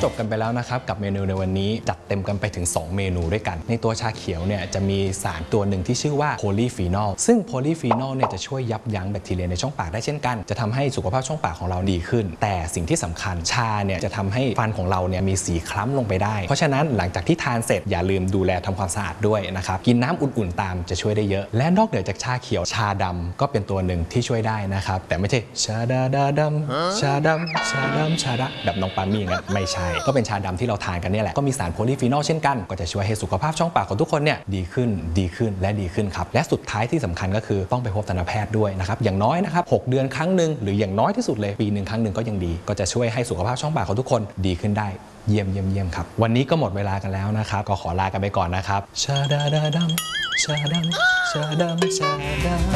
จบกันไปแล้วนะครับกับเมนูในวันนี้จัดเต็มกันไปถึง2เมนูด้วยกันในตัวชาเขียวเนี่ยจะมีสารตัวหนึ่งที่ชื่อว่าโพลีฟีนอลซึ่งโพลีฟีนอลเนี่ยจะช่วยยับยั้งแบคทีเรียในช่องปากได้เช่นกันจะทำให้สุขภาพช่องปากของเราดีขึ้นแต่สิ่งที่สำคัญชาเนี่ยจะทำให้ฟันของเราเนี่ยมีสีคล้ำลงไปได้เพราะฉะนั้นหลังจากที่ทานเสร็จอย่าลืมดูแลทำความสะอาดด้วยนะครับกินน้ำอุ่นๆตามจะช่วยได้เยอะและนอกเหนือจากชาเขียวชาดำก็เป็นตัวหนึ่งที่ช่วยได้นะครับแต่ไม่ใช่ชาดาดำชาดำชาดำชาดะแบบน้องปามี่อย่างนั้นไม่ใช่ก็เป็นชาดำที่เราทานกันเนี่ยแหละก็มีสารโพลีฟีนอลเช่นกันก็จะช่วยให้สุขภาพช่องปากของทุกคนเนี่ยดีขึ้นและดีขึ้นครับและสุดท้ายที่สำคัญก็คือต้องไปพบทันตแพทย์ด้วยนะครับอย่างน้อยนะครับ6เดือนครั้งหนึ่งหรืออย่างน้อยที่สุดเลยปีหนึ่งครั้งหนึ่งก็ยังดีก็จะช่วยให้สุขภาพช่องปากของทุกคนดีขึ้นได้เยี่ยมครับวันนี้ก็หมดเวลากันแล้วนะครับก็ขอลากันไปก่อนนะครับชาดาดาดำชาดำชาดำชาดำ